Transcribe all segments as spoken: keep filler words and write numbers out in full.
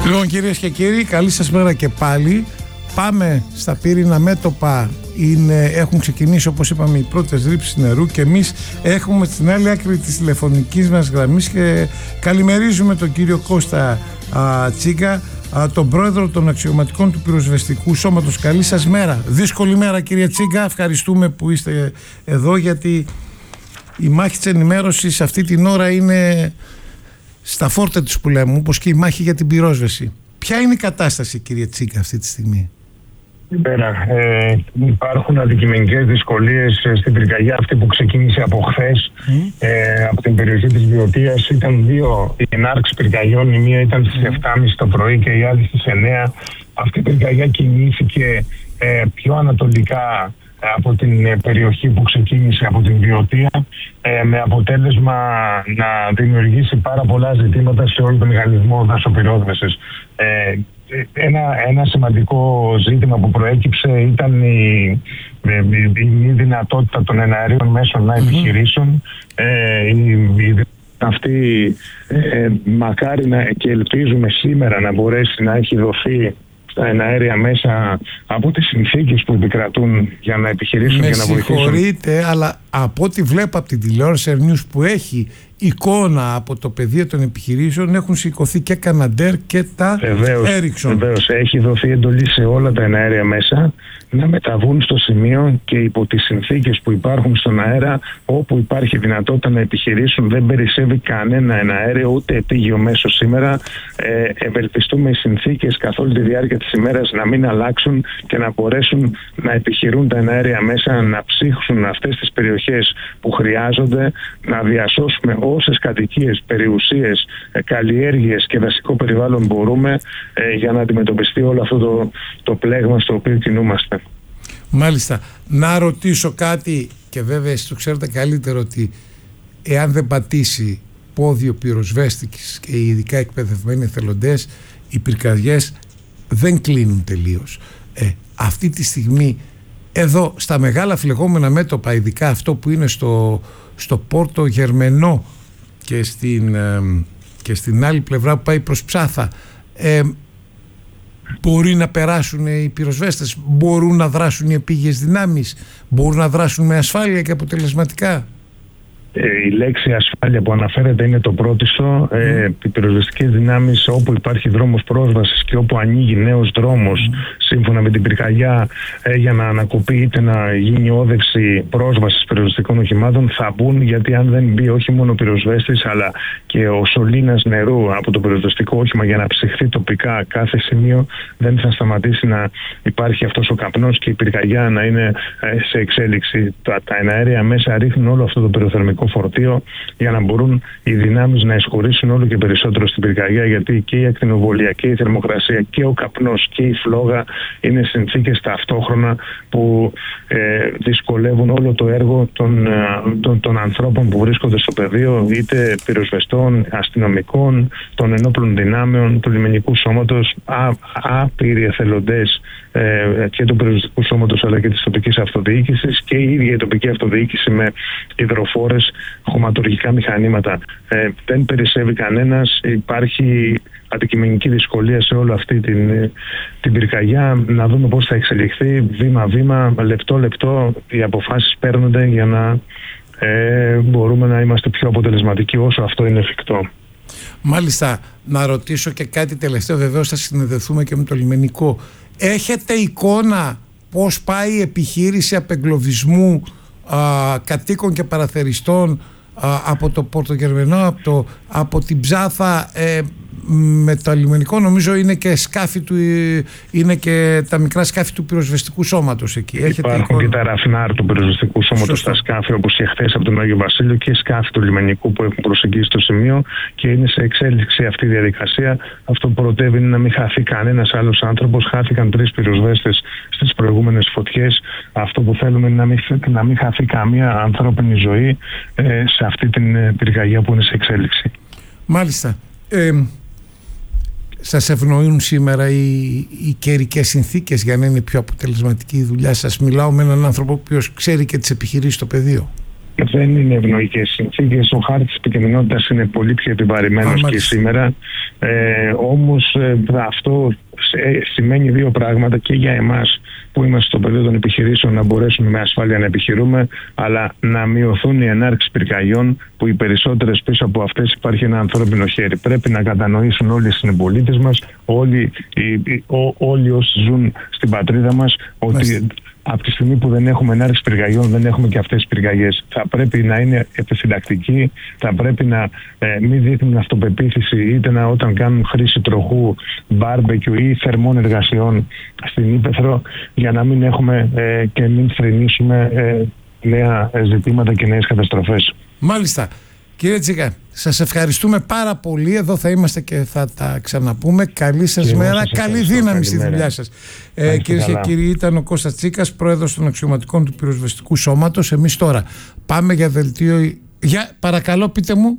Λοιπόν, κυρίες και κύριοι, καλή σας μέρα και πάλι. Πάμε στα πύρινα μέτωπα. Είναι, έχουν ξεκινήσει, όπως είπαμε, οι πρώτες ρήψεις νερού και εμείς έχουμε στην άλλη άκρη της τηλεφωνικής μας γραμμής και καλημερίζουμε τον κύριο Κώστα α, Τσίγκα, α, τον πρόεδρο των αξιωματικών του πυροσβεστικού σώματος. Καλή σας μέρα. Δύσκολη μέρα, κύριε Τσίγκα. Ευχαριστούμε που είστε εδώ, γιατί η μάχη της ενημέρωσης αυτή την ώρα είναι στα φόρτα της που λέμε, όπως και η μάχη για την πυρόσβεση. Ποια είναι η κατάσταση, κύριε Τσίγκα, αυτή τη στιγμή? Πέρα, ε, υπάρχουν αντικειμενικές δυσκολίες στην πυρκαγιά αυτή που ξεκίνησε από χθες, mm. ε, από την περιοχή της Βιωτίας. Ήταν δύο οι ενάρξεις πυρκαγιών, η μία ήταν στις mm. επτά και μισή το πρωί και η άλλη στις εννιά. Αυτή η πυρκαγιά κινήθηκε ε, πιο ανατολικά από την περιοχή που ξεκίνησε από την Βιωτία, ε, με αποτέλεσμα να δημιουργήσει πάρα πολλά ζητήματα σε όλο τον μηχανισμό δασοπυρόσβεσης. Ε, ένα, ένα σημαντικό ζήτημα που προέκυψε ήταν η, η, η μη δυνατότητα των εναερίων μέσων να επιχειρήσουν. Ε, η, η, αυτή ε, μακάρι να, και ελπίζουμε σήμερα να μπορέσει να έχει δοθεί στα εναέρια μέσα από τις συνθήκες που επικρατούν για να επιχειρήσουν και να βοηθήσουν. Με συγχωρείτε, αλλά από ό,τι βλέπω από την τηλεόραση News που έχει εικόνα από το πεδίο των επιχειρήσεων, έχουν σηκωθεί και Καναντέρ και τα Έριξον. Βεβαίως, έχει δοθεί εντολή σε όλα τα εναέρια μέσα να μεταβούν στο σημείο και υπό τις συνθήκες που υπάρχουν στον αέρα, όπου υπάρχει δυνατότητα να επιχειρήσουν. Δεν περισσεύει κανένα εναέριο ούτε επίγειο μέσο σήμερα. Ε, ευελπιστούμε οι συνθήκες καθ' όλη τη διάρκεια της ημέρας να μην αλλάξουν και να μπορέσουν να επιχειρούν τα εναέρια μέσα, να ψύχουν αυτές τις περιοχές που χρειάζονται, να διασώσουμε όσες κατοικίες, περιουσίες, καλλιέργειες και δασικό περιβάλλον μπορούμε ε, για να αντιμετωπιστεί όλο αυτό το, το πλέγμα στο οποίο κινούμαστε. Μάλιστα. Να ρωτήσω κάτι, και βέβαια εσείς το ξέρετε καλύτερο, ότι εάν δεν πατήσει πόδι ο πυροσβέστης και οι ειδικά εκπαιδευμένοι εθελοντές, οι πυρκαγιές δεν κλείνουν τελείως. Ε, αυτή τη στιγμή εδώ στα μεγάλα φλεγόμενα μέτωπα, ειδικά αυτό που είναι στο, στο Πόρτο Γερμενό και στην, ε, και στην άλλη πλευρά που πάει προς Ψάθα, ε, μπορεί να περάσουν οι πυροσβέστες, μπορούν να δράσουν οι επίγειες δυνάμεις, μπορούν να δράσουν με ασφάλεια και αποτελεσματικά? Η λέξη ασφάλεια που αναφέρεται είναι το πρώτιστο. Mm. Ε, οι πυροσβεστικές δυνάμεις, όπου υπάρχει δρόμος πρόσβασης και όπου ανοίγει νέος δρόμος mm. σύμφωνα με την πυρκαγιά, ε, για να ανακοπεί είτε να γίνει όδευση πρόσβασης πυροσβεστικών οχημάτων, θα μπουν, γιατί αν δεν μπει όχι μόνο ο πυροσβέστης αλλά και ο σωλήνας νερού από το πυροσβεστικό όχημα για να ψυχθεί τοπικά κάθε σημείο, δεν θα σταματήσει να υπάρχει αυτός ο καπνός και η πυρκαγιά να είναι ε, σε εξέλιξη. Τα, τα εναέρια μέσα ρίχνουν όλο αυτό το πυροθερμικό φορτίο για να μπορούν οι δυνάμεις να εισχωρήσουν όλο και περισσότερο στην πυρκαγιά, γιατί και η ακτινοβολία και η θερμοκρασία και ο καπνός και η φλόγα είναι συνθήκες ταυτόχρονα που ε, δυσκολεύουν όλο το έργο των, των, των ανθρώπων που βρίσκονται στο πεδίο, είτε πυροσβεστών, αστυνομικών, των ενόπλων δυνάμεων, του λιμενικού σώματος, άπειροι εθελοντές ε, και του πυροσβεστικού σώματος αλλά και της τοπικής αυτοδιοίκησης, και η ίδια η τοπική αυτοδιοίκηση με υδροφόρες, χωματουργικά μηχανήματα. Ε, δεν περισσεύει κανένας. Υπάρχει αντικειμενική δυσκολία σε όλη αυτή την, την πυρκαγιά. Να δούμε πώς θα εξελιχθεί βήμα-βήμα, λεπτό-λεπτό. Οι αποφάσεις παίρνονται για να ε, μπορούμε να είμαστε πιο αποτελεσματικοί όσο αυτό είναι εφικτό. Μάλιστα. Να ρωτήσω και κάτι τελευταίο, βεβαίως θα συνδεθούμε και με το λιμενικό. Έχετε εικόνα πώς πάει η επιχείρηση απεγκλωβισμού α, κατοίκων και παραθεριστών α, από το Πόρτο Γερμενό, από, το, από την Ψάθα, ε, με το λιμενικό? Νομίζω είναι και σκάφη του, είναι και τα μικρά σκάφη του πυροσβεστικού σώματος εκεί. Υπάρχουν εικόνα... και τα ραφνάρ του πυροσβεστικού σώματος στα σκάφη, όπως και χθες από τον Άγιο Βασίλειο, και σκάφη του λιμενικού που έχουν προσεγγίσει το σημείο, και είναι σε εξέλιξη αυτή η διαδικασία. Αυτό που προτεύει είναι να μην χαθεί κανένας άλλος άνθρωπος. Χάθηκαν τρεις πυροσβέστες στις προηγούμενες φωτιές. Αυτό που θέλουμε είναι να μην, να μην χαθεί καμία ανθρώπινη ζωή ε, σε αυτή την πυρκαγιά που είναι σε εξέλιξη. Μάλιστα. Ε, σας ευνοούν σήμερα οι, οι καιρικές συνθήκες για να είναι πιο αποτελεσματική η δουλειά σας? Μιλάω με έναν άνθρωπο που ξέρει και τις επιχειρήσεις στο πεδίο. δεν είναι ευνοϊκές συνθήκες. Ο χάρτης επικινδυνότητας είναι πολύ πιο επιβαρημένος και σήμερα. Ε, όμως ε, αυτό σημαίνει δύο πράγματα και για εμάς που είμαστε στο πεδίο των επιχειρήσεων να μπορέσουμε με ασφάλεια να επιχειρούμε, αλλά να μειωθούν οι ενάρξεις πυρκαγιών που οι περισσότερες πίσω από αυτές υπάρχει ένα ανθρώπινο χέρι. Πρέπει να κατανοήσουν όλοι οι συμπολίτες μας, όλοι, οι, οι, ό, όλοι όσοι ζουν στην πατρίδα μας, ότι Μάλιστα. από τη στιγμή που δεν έχουμε ενάρξη πυρκαγιών, δεν έχουμε και αυτές τις πυρκαγιές. Θα πρέπει να είναι επιφυλακτικοί, θα πρέπει να ε, μην δείχνουν αυτοπεποίθηση, είτε να, όταν κάνουν χρήση τροχού, μπάρμπεκιου ή θερμών εργασιών στην ύπαιθρο, για να μην έχουμε ε, και μην θρηνήσουμε ε, νέα ζητήματα και νέες καταστροφές. Μάλιστα. Κύριε Τσίκα, σας ευχαριστούμε πάρα πολύ. Εδώ θα είμαστε και θα τα ξαναπούμε. Καλή σας και μέρα, σας καλή δύναμη στη δουλειά σας. Ε, Κυρίε και κύριοι, ήταν ο Κώστας Τσίκας, πρόεδρος των αξιωματικών του πυροσβεστικού σώματος. Εμείς τώρα πάμε για δελτίο. Για, παρακαλώ, πείτε μου.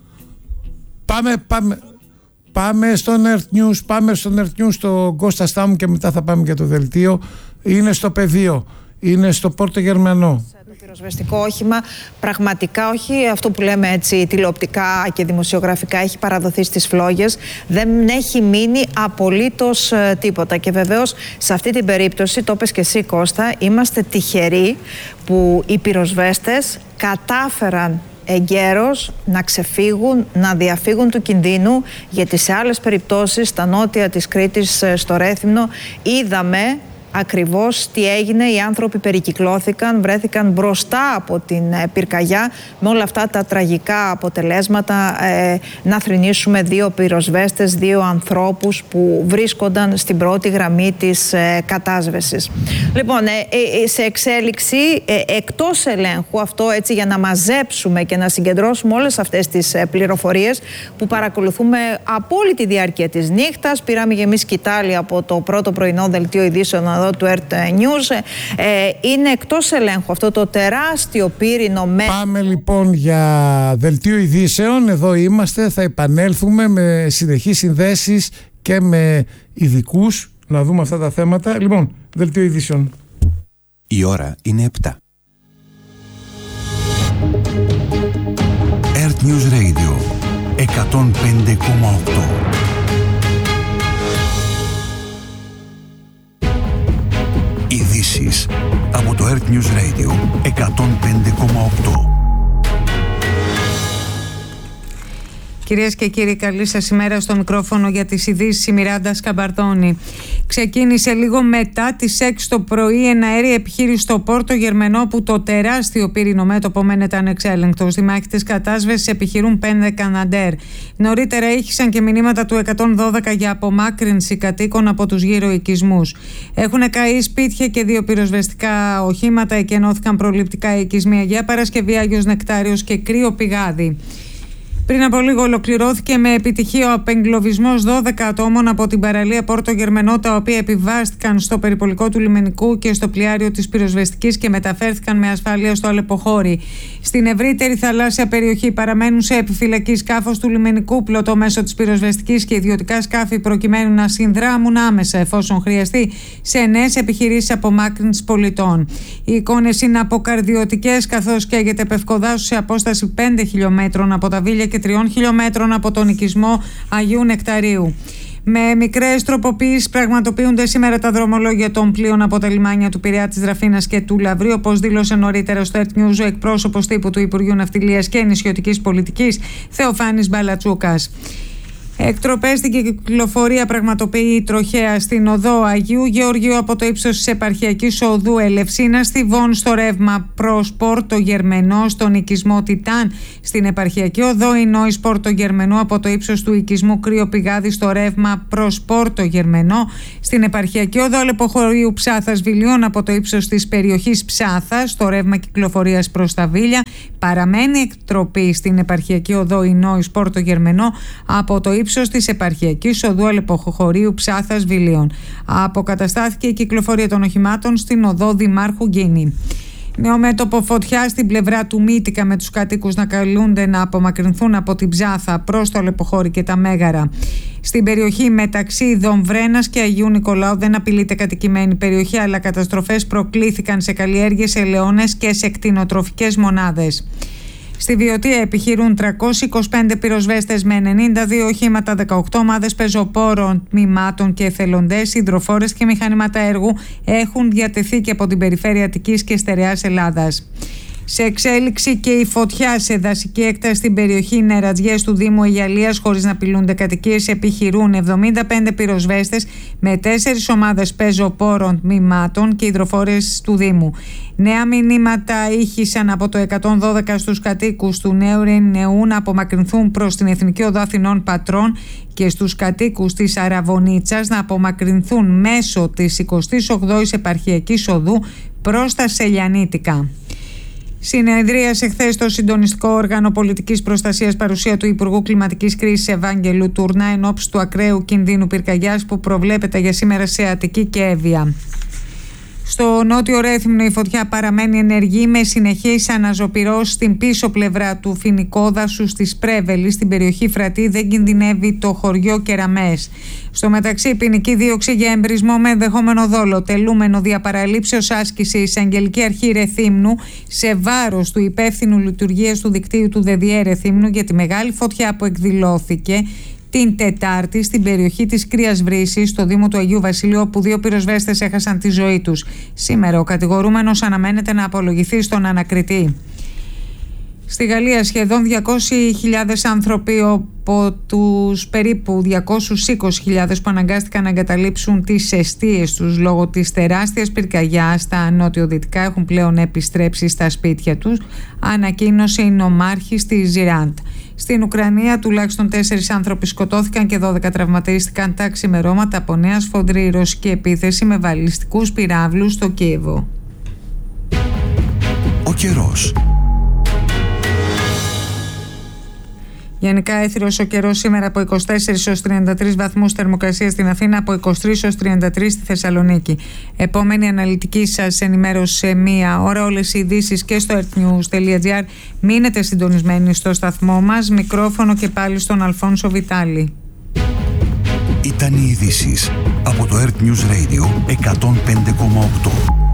Πάμε, πάμε. Πάμε στο Earth News, πάμε στο Earth News, στο Κώστα Στάμου και μετά θα πάμε για το δελτίο. Είναι στο πεδίο, είναι στο Πόρτο Γερμανό. Το πυροσβεστικό όχημα πραγματικά, όχι αυτό που λέμε έτσι τηλεοπτικά και δημοσιογραφικά, έχει παραδοθεί στις φλόγες, δεν έχει μείνει απολύτως ε, τίποτα. Και βεβαίως σε αυτή την περίπτωση, το είπες και εσύ Κώστα, είμαστε τυχεροί που οι πυροσβέστες κατάφεραν εγκαίρως να ξεφύγουν, να διαφύγουν του κινδύνου, γιατί σε άλλες περιπτώσεις στα νότια της Κρήτης, στο Ρέθυμνο, είδαμε ακριβώς τι έγινε. Οι άνθρωποι περικυκλώθηκαν, βρέθηκαν μπροστά από την πυρκαγιά με όλα αυτά τα τραγικά αποτελέσματα, ε, να θρηνήσουμε δύο πυροσβέστες, δύο ανθρώπους που βρίσκονταν στην πρώτη γραμμή της ε, κατάσβεσης. Λοιπόν, ε, ε, σε εξέλιξη, ε, εκτός ελέγχου, αυτό έτσι για να μαζέψουμε και να συγκεντρώσουμε όλες αυτές τις ε, πληροφορίες που παρακολουθούμε από όλη τη διάρκεια της νύχτας. Πήραμε και εμείς σκητάλη από το πρώτο πρωινό δελτίο ειδήσεων εδώ του Earth News. Ε, είναι εκτός ελέγχου αυτό το τεράστιο πύρινο με... Πάμε λοιπόν για δελτίο ειδήσεων. Εδώ είμαστε, θα επανέλθουμε με συνεχείς συνδέσεις και με ειδικούς να δούμε αυτά τα θέματα. Λοιπόν, δελτίο ειδήσεων. Η ώρα είναι επτά. Earth News Radio εκατόν πέντε κόμμα οκτώ. Ειδήσεις από το Earth News Radio εκατόν πέντε κόμμα οκτώ. Κυρίες και κύριοι, καλή σας ημέρα. Στο μικρόφωνο για τις ειδήσεις η Μιράντα Σκαμπαρδόνη. Ξεκίνησε λίγο μετά τις έξι το πρωί εναέρια επιχείρηση στο Πόρτο Γερμανό, που το τεράστιο πύρινο μέτωπο μένεται ανεξέλεγκτος. Δημάχητες κατάσβεσης επιχειρούν πέντε Καναντέρ. Νωρίτερα ήχησαν και μηνύματα του εκατόν δώδεκα για απομάκρυνση κατοίκων από τους γύρω οικισμούς. Έχουν καεί σπίτια και δύο πυροσβεστικά οχήματα, εκενώθηκαν προληπτικά οικισμοί Αγία Παρασκευή, Άγιος Νεκτάριος και Κρύο Πηγάδι. Πριν από λίγο ολοκληρώθηκε με επιτυχία ο απεγκλωβισμός δώδεκα ατόμων από την παραλία Πόρτο Γερμανό, τα οποία επιβάστηκαν στο περιπολικό του λιμενικού και στο πλοιάριο της πυροσβεστικής και μεταφέρθηκαν με ασφάλεια στο Αλεποχώρι. Στην ευρύτερη θαλάσσια περιοχή παραμένουν σε επιφυλακή σκάφος του λιμενικού, πλωτό μέσω της πυροσβεστικής και ιδιωτικά σκάφη, προκειμένου να συνδράμουν άμεσα, εφόσον χρειαστεί, σε νέες επιχειρήσεις απομάκρυνσης πολιτών. Οι εικόνες είναι αποκαρδιωτικές, καθώς καίγεται Πευκοδάσου σε απόσταση πέντε χιλιόμετρων από τα Βίλια και τριών χιλιόμετρων από τον οικισμό Αγίου Νεκταρίου. Με μικρές τροποποιήσεις πραγματοποιούνται σήμερα τα δρομολόγια των πλοίων από τα λιμάνια του Πειραιά, της Δραφίνας και του Λαβρίου, όπως δήλωσε νωρίτερα στο Earth News ο εκπρόσωπος τύπου του Υπουργείου Ναυτιλίας και Νησιωτικής Πολιτικής, Θεοφάνης Μπαλατσούκας. Εκτροπές στην κυκλοφορία πραγματοποιεί η τροχέα στην οδό Αγίου Γεωργίου από το ύψος της επαρχιακής οδού Ελευσίνα στη Βόν, στο ρεύμα προς Πόρτο Γερμενό, στον οικισμό Τιτάν στην επαρχιακή οδό Ινόης Πόρτο Γερμενού από το ύψος του οικισμού Κρύο Πηγάδι στο ρεύμα προς Πόρτο Γερμενό, στην επαρχιακή οδό Αλεποχωρίου Ψάθας Βιλίων από το ύψος της περιοχής Ψάθας στο ρεύμα κυκλοφορίας προς τα Βίλια. Παραμένει εκτροπή στην επαρχιακή οδό Ινόης Πόρτο Γερμενό από το ύψος της επαρχιακής οδού Αλεποχωρίου Ψάθας Βιλίων. Αποκαταστάθηκε η κυκλοφορία των οχημάτων στην οδό Δημάρχου Γκίνη. Νεομέτωπο φωτιά στην πλευρά του Μύτικα, με τους κατοίκους να καλούνται να απομακρυνθούν από την Ψάθα προς το Αλεποχώρι και τα Μέγαρα. Στην περιοχή μεταξύ Δομβρένας και Αγίου Νικολάου δεν απειλείται κατοικημένη περιοχή, αλλά καταστροφές προκλήθηκαν σε καλλιέργειες, ελαιώνες και σε κτηνοτροφικές μονάδες. Στη Βιωτία επιχειρούν τριακόσιοι είκοσι πέντε πυροσβέστες με ενενήντα δύο οχήματα, δεκαοκτώ ομάδες πεζοπόρων, τμήματων και εθελοντές, υδροφόρες και μηχανήματα έργου έχουν διατεθεί και από την περιφέρεια Αττικής και Στερεάς Ελλάδας. Σε εξέλιξη και η φωτιά σε δασική έκταση στην περιοχή Νερατζιές του Δήμου Αιγιαλίας, χωρίς να απειλούνται κατοικίες, επιχειρούν εβδομήντα πέντε πυροσβέστες με τέσσερις ομάδες πεζοπόρων, τμήματων και υδροφόρες του Δήμου. Νέα μηνύματα ήχησαν από το εκατόν δώδεκα στους κατοίκους του Νέου Ρενεού να απομακρυνθούν προς την Εθνική Οδό Αθηνών Πατρών και στους κατοίκους της Αραβωνίτσας να απομακρυνθούν μέσω της εικοστής όγδοης Επαρχιακής Οδού προς τα Σελιανίτικα. Συνεδρίασε χθες το συντονιστικό όργανο πολιτικής προστασίας, παρουσία του Υπουργού Κλιματικής Κρίσης Ευάγγελου Τουρνά, εν ώψη του ακραίου κινδύνου πυρκαγιάς που προβλέπεται για σήμερα σε Αττική και Εύβοια. Στο νότιο Ρέθυμνο η φωτιά παραμένει ενεργή με συνεχείς αναζωπυρώσεις στην πίσω πλευρά του φοινικόδασου της Πρέβελης. Στην περιοχή Φρατή δεν κινδυνεύει το χωριό Κεραμές. Στο μεταξύ, η ποινική δίωξη για εμπρισμό με ενδεχόμενο δόλο, τελούμενο διαπαραλήψεως άσκηση η Εισαγγελική Αρχή Ρεθύμνου σε βάρος του υπεύθυνου λειτουργίας του δικτύου του ΔΕΔΙΕ Ρεθύμνου για τη μεγάλη φωτιά που εκδηλώθηκε την Τετάρτη στην περιοχή της Κρύας Βρύσης, στο Δήμο του Αγίου Βασιλείου, όπου δύο πυροσβέστες έχασαν τη ζωή τους. Σήμερα ο κατηγορούμενος αναμένεται να απολογηθεί στον ανακριτή. Στη Γαλλία σχεδόν διακόσιες χιλιάδες άνθρωποι από τους περίπου διακόσιες είκοσι χιλιάδες που αναγκάστηκαν να εγκαταλείψουν τις εστίες τους λόγω της τεράστιας πυρκαγιάς στα νότιο-δυτικά έχουν πλέον επιστρέψει στα σπίτια τους, ανακοίνωσε η νομάρχης της Ζιράντ. Στην Ουκρανία τουλάχιστον τέσσερις άνθρωποι σκοτώθηκαν και δώδεκα τραυματίστηκαν τα ξημερώματα από νέα σφοδρή ρωσική επίθεση με βαλιστικούς πυράβλους στο Κίεβο. Ο καιρός. Γενικά έθριος ο καιρός σήμερα από είκοσι τέσσερις έως τριάντα τρεις βαθμούς θερμοκρασία στην Αθήνα, από είκοσι τρεις έως τριάντα τρεις στη Θεσσαλονίκη. Επόμενη αναλυτική σας ενημέρωση σε μία ώρα. Όλες οι ειδήσεις και στο earthnews τελεία gr. Μείνετε συντονισμένοι στο σταθμό μας. Μικρόφωνο και πάλι στον Αλφόνσο Βιτάλη. Ήταν οι ειδήσεις από το Earth News Radio εκατόν πέντε κόμμα οκτώ.